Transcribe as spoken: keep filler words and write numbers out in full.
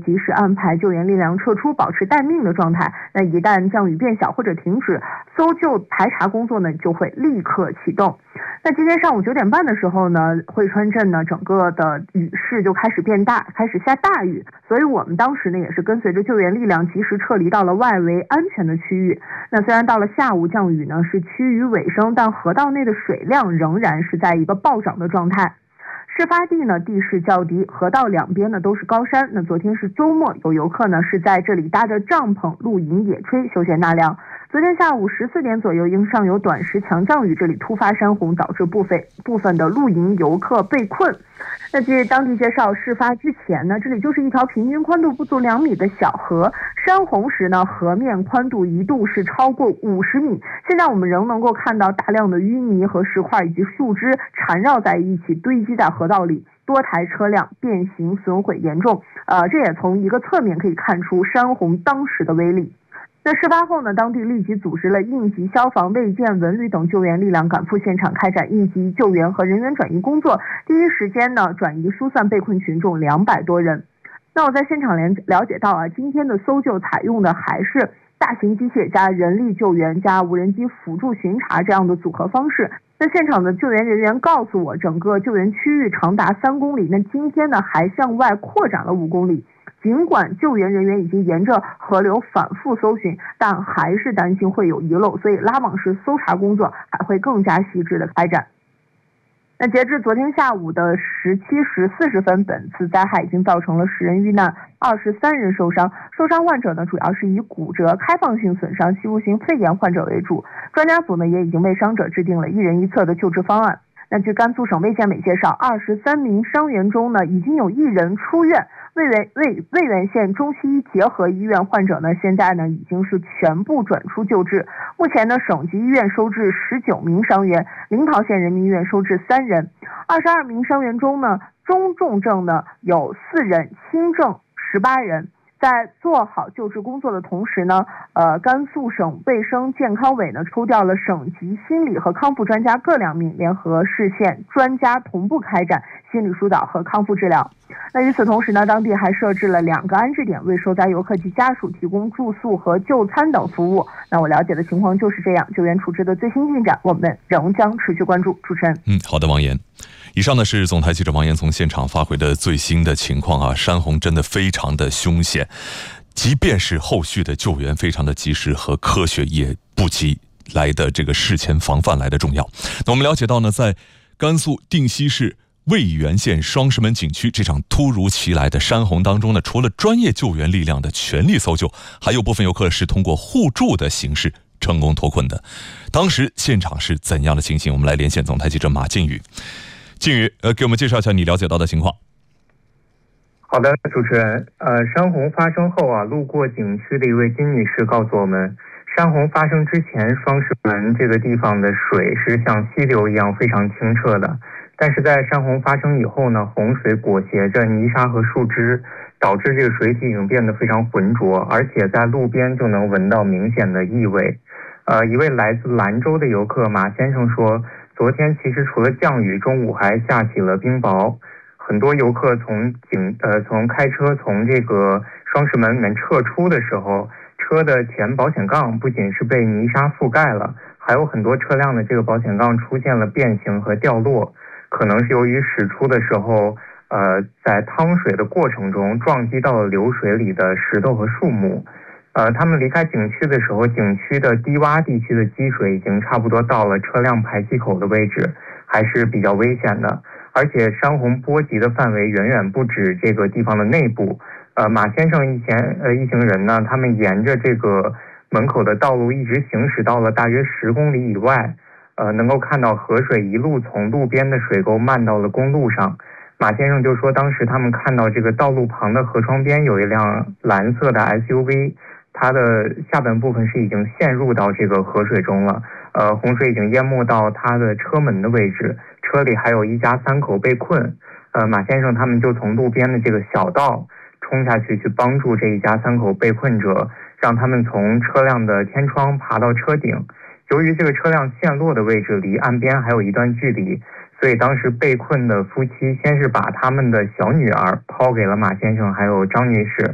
及时安排救援力量撤出，保持待命的状态。那一旦降雨变小或者停止，搜救排查工作呢就会立刻启动。那今天上午九点半的时候呢，汇川镇呢整个的雨势就开始变大，开始下大雨，所以我们当时呢也是跟随着救援力量及时撤离到了外围安全的区域。那虽然到了下午降雨呢是趋于尾声，但河道内的水量仍然是在一个暴涨的状态。事发地呢地势较低，河道两边呢都是高山。那昨天是周末，有游客呢是在这里搭着帐篷露营野炊，休闲纳凉。昨天下午十四点左右，因上有短时强降雨，这里突发山洪，导致部分部分的露营游客被困。那据当地介绍，事发之前呢，这里就是一条平均宽度不足两米的小河，山洪时呢，河面宽度一度是超过五十米。现在我们仍能够看到大量的淤泥和石块以及树枝缠绕在一起，堆积在河道里。多台车辆变形损毁严重，呃，这也从一个侧面可以看出山洪当时的威力。那事发后呢，当地立即组织了应急消防、卫健、文旅等救援力量赶赴现场，开展应急救援和人员转移工作。第一时间呢，转移疏散被困群众两百多人。那我在现场了了解到啊，今天的搜救采用的还是大型机械加人力救援加无人机辅助巡查这样的组合方式。那现场的救援人员告诉我，整个救援区域长达三公里，那今天呢还向外扩展了五公里。尽管救援人员已经沿着河流反复搜寻，但还是担心会有遗漏，所以拉网式搜查工作还会更加细致的开展。那截至昨天下午的十七时四十分，本次灾害已经造成了十人遇难，二十三人受伤。受伤患者呢，主要是以骨折、开放性损伤、吸入性肺炎患者为主。专家组呢也已经为伤者制定了一人一策的救治方案。那据甘肃省卫健委介绍，二十三名伤员中呢，已经有一人出院。渭源渭渭源县中西医结合医院患者呢，现在呢已经是全部转出救治。目前呢，省级医院收治十九名伤员，临洮县人民医院收治三人。二十二名伤员中呢，中重症呢有四人，轻症十八人。在做好救治工作的同时呢，呃，甘肃省卫生健康委呢抽调了省级心理和康复专家各两名，联合市县专家同步开展心理疏导和康复治疗。那与此同时呢，当地还设置了两个安置点，为受灾游客及家属提供住宿和就餐等服务。那我了解的情况就是这样，救援处置的最新进展，我们仍将持续关注。主持人， 嗯，好的，王岩。以上呢是总台记者王岩从现场发回的最新的情况啊，山洪真的非常的凶险，即便是后续的救援非常的及时和科学，也不及来的这个事前防范来的重要。那我们了解到呢，在甘肃定西市渭源县双石门景区这场突如其来的山洪当中呢，除了专业救援力量的全力搜救，还有部分游客是通过互助的形式成功脱困的。当时现场是怎样的情形？我们来连线总台记者马靖宇。靖宇，呃，给我们介绍一下你了解到的情况。 好的，主持人，呃，山洪发生后啊，路过景区的一位金女士告诉我们，山洪发生之前，双石门这个地方的水是像溪流一样非常清澈的，但是在山洪发生以后呢，洪水裹挟着泥沙和树枝，导致这个水体已经变得非常浑浊，而且在路边就能闻到明显的异味。呃，一位来自兰州的游客马先生说，昨天其实除了降雨，中午还下起了冰雹。很多游客从景呃从开车从这个双石门里面撤出的时候，车的前保险杠不仅是被泥沙覆盖了，还有很多车辆的这个保险杠出现了变形和掉落，可能是由于驶出的时候，呃在趟水的过程中撞击到了流水里的石头和树木。呃，他们离开景区的时候，景区的低洼地区的积水已经差不多到了车辆排气口的位置，还是比较危险的。而且山洪波及的范围远远不止这个地方的内部。呃，马先生一前呃一行人呢，他们沿着这个门口的道路一直行驶到了大约十公里以外，呃，能够看到河水一路从路边的水沟漫到了公路上。马先生就说，当时他们看到这个道路旁的河窗边有一辆蓝色的 S U V。它的下半部分是已经陷入到这个河水中了，呃，洪水已经淹没到它的车门的位置，车里还有一家三口被困。呃，马先生他们就从路边的这个小道冲下去，去帮助这一家三口被困者，让他们从车辆的天窗爬到车顶。由于这个车辆陷落的位置离岸边还有一段距离，所以当时被困的夫妻先是把他们的小女儿抛给了马先生还有张女士。